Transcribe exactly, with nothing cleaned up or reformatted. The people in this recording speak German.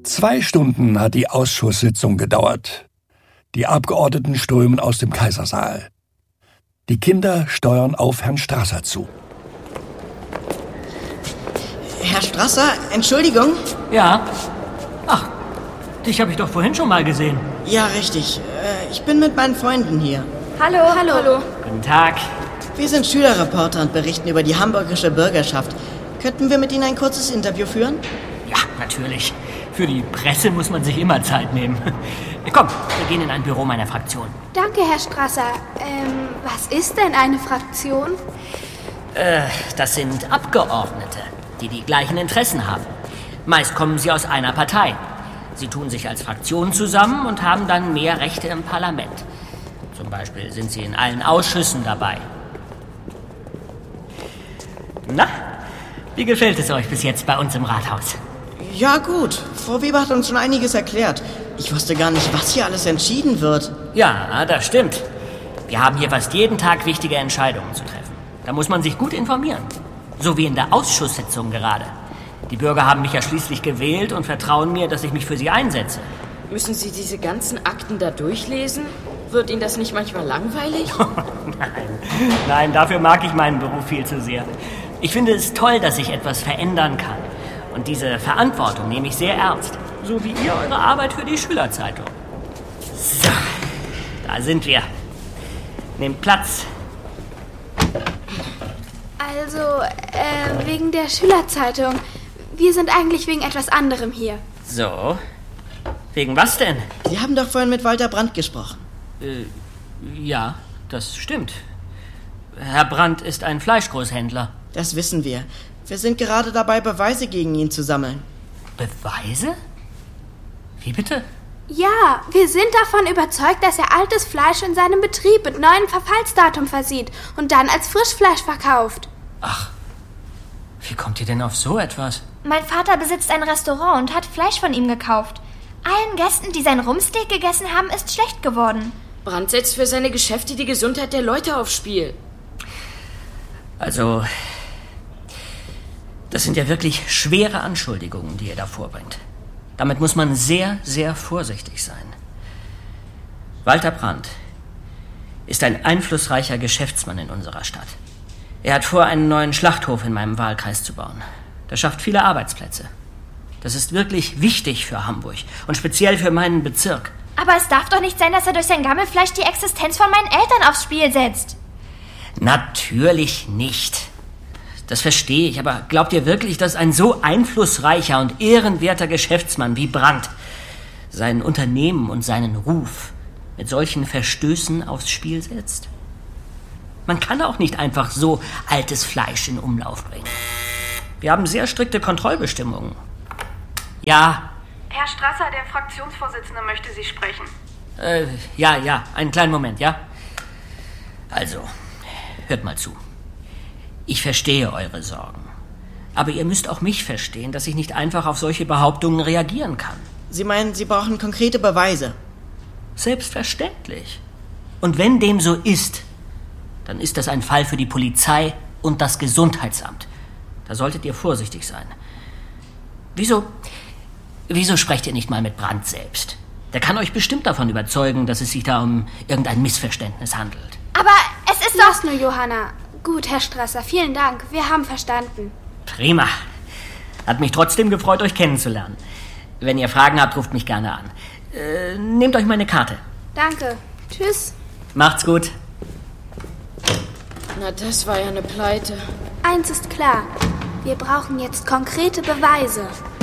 Zwei Stunden hat die Ausschusssitzung gedauert. Die Abgeordneten strömen aus dem Kaisersaal. Die Kinder steuern auf Herrn Strasser zu. Herr Strasser, Entschuldigung? Ja. Ach, dich habe ich doch vorhin schon mal gesehen. Ja, richtig. Äh, ich bin mit meinen Freunden hier. Hallo, hallo. Hallo. Guten Tag. Wir sind Schülerreporter und berichten über die hamburgische Bürgerschaft. Könnten wir mit Ihnen ein kurzes Interview führen? Ja, natürlich. Für die Presse muss man sich immer Zeit nehmen. Komm, wir gehen in ein Büro meiner Fraktion. Danke, Herr Strasser. Ähm, was ist denn eine Fraktion? Äh, das sind Abgeordnete, die die gleichen Interessen haben. Meist kommen sie aus einer Partei. Sie tun sich als Fraktion zusammen und haben dann mehr Rechte im Parlament. Zum Beispiel sind sie in allen Ausschüssen dabei. Na, wie gefällt es euch bis jetzt bei uns im Rathaus? Ja, gut. Frau Weber hat uns schon einiges erklärt. Ich wusste gar nicht, was hier alles entschieden wird. Ja, das stimmt. Wir haben hier fast jeden Tag wichtige Entscheidungen zu treffen. Da muss man sich gut informieren. So wie in der Ausschusssitzung gerade. Die Bürger haben mich ja schließlich gewählt und vertrauen mir, dass ich mich für sie einsetze. Müssen Sie diese ganzen Akten da durchlesen? Wird Ihnen das nicht manchmal langweilig? Nein, nein, dafür mag ich meinen Beruf viel zu sehr. Ich finde es toll, dass ich etwas verändern kann. Und diese Verantwortung nehme ich sehr ernst. So wie ihr eure Arbeit für die Schülerzeitung. So, da sind wir. Nehmt Platz. Also, äh, wegen der Schülerzeitung. Wir sind eigentlich wegen etwas anderem hier. So, wegen was denn? Sie haben doch vorhin mit Walter Brandt gesprochen. Äh, ja, das stimmt. Herr Brandt ist ein Fleischgroßhändler. Das wissen wir. Wir sind gerade dabei, Beweise gegen ihn zu sammeln. Beweise? Wie bitte? Ja, wir sind davon überzeugt, dass er altes Fleisch in seinem Betrieb mit neuem Verfallsdatum versieht und dann als Frischfleisch verkauft. Ach, wie kommt ihr denn auf so etwas? Mein Vater besitzt ein Restaurant und hat Fleisch von ihm gekauft. Allen Gästen, die sein Rumpsteak gegessen haben, ist schlecht geworden. Brandt setzt für seine Geschäfte die Gesundheit der Leute aufs Spiel. Also, das sind ja wirklich schwere Anschuldigungen, die ihr da vorbringt. Damit muss man sehr, sehr vorsichtig sein. Walter Brandt ist ein einflussreicher Geschäftsmann in unserer Stadt. Er hat vor, einen neuen Schlachthof in meinem Wahlkreis zu bauen. Das schafft viele Arbeitsplätze. Das ist wirklich wichtig für Hamburg und speziell für meinen Bezirk. Aber es darf doch nicht sein, dass er durch sein Gammelfleisch die Existenz von meinen Eltern aufs Spiel setzt. Natürlich nicht. Das verstehe ich, aber glaubt ihr wirklich, dass ein so einflussreicher und ehrenwerter Geschäftsmann wie Brandt sein Unternehmen und seinen Ruf mit solchen Verstößen aufs Spiel setzt? Man kann auch nicht einfach so altes Fleisch in Umlauf bringen. Wir haben sehr strikte Kontrollbestimmungen. Ja. Herr Strasser, der Fraktionsvorsitzende, möchte Sie sprechen. Äh, ja, ja, einen kleinen Moment, ja? Also, hört mal zu. Ich verstehe eure Sorgen. Aber ihr müsst auch mich verstehen, dass ich nicht einfach auf solche Behauptungen reagieren kann. Sie meinen, Sie brauchen konkrete Beweise? Selbstverständlich. Und wenn dem so ist, dann ist das ein Fall für die Polizei und das Gesundheitsamt. Da solltet ihr vorsichtig sein. Wieso, wieso sprecht ihr nicht mal mit Brandt selbst? Der kann euch bestimmt davon überzeugen, dass es sich da um irgendein Missverständnis handelt. Aber es ist doch... Lass nur, Johanna. Gut, Herr Strasser, vielen Dank. Wir haben verstanden. Prima. Hat mich trotzdem gefreut, euch kennenzulernen. Wenn ihr Fragen habt, ruft mich gerne an. Äh, nehmt euch meine Karte. Danke. Tschüss. Macht's gut. Na, das war ja eine Pleite. Eins ist klar. Wir brauchen jetzt konkrete Beweise.